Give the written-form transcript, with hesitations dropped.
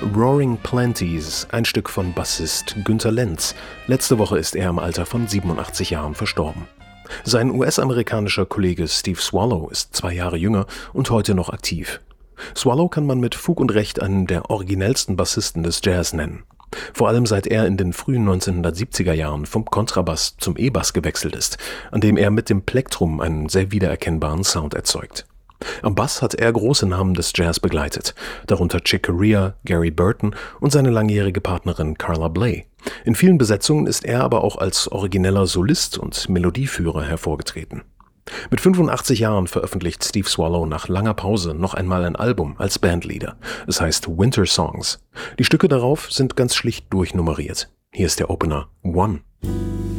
Roaring Plenties, ein Stück von Bassist Günter Lenz. Letzte Woche ist er im Alter von 87 Jahren verstorben. Sein US-amerikanischer Kollege Steve Swallow ist 2 Jahre jünger und heute noch aktiv. Swallow kann man mit Fug und Recht einen der originellsten Bassisten des Jazz nennen. Vor allem seit er in den frühen 1970er Jahren vom Kontrabass zum E-Bass gewechselt ist, an dem er mit dem Plektrum einen sehr wiedererkennbaren Sound erzeugt. Am Bass hat er große Namen des Jazz begleitet, darunter Chick Corea, Gary Burton und seine langjährige Partnerin Carla Bley. In vielen Besetzungen ist er aber auch als origineller Solist und Melodieführer hervorgetreten. Mit 85 Jahren veröffentlicht Steve Swallow nach langer Pause noch einmal ein Album als Bandleader. Es heißt Winter Songs. Die Stücke darauf sind ganz schlicht durchnummeriert. Hier ist der Opener One.